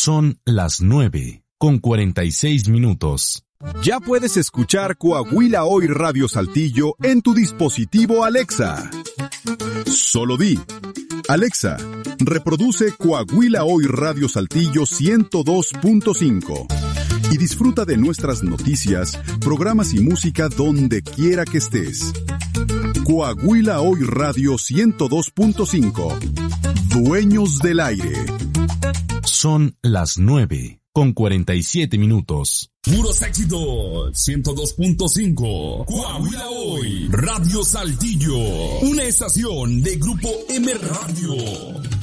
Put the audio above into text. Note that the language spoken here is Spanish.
Son las 9:46. Ya puedes escuchar Coahuila Hoy Radio Saltillo en tu dispositivo Alexa. Solo di: Alexa, reproduce Coahuila Hoy Radio Saltillo 102.5 y disfruta de nuestras noticias, programas y música donde quiera que estés. Coahuila Hoy Radio 102.5. Dueños del aire. Son las 9:47. Puros éxitos, 102.5. Coahuila Hoy, Radio Saltillo. Una estación de Grupo M Radio.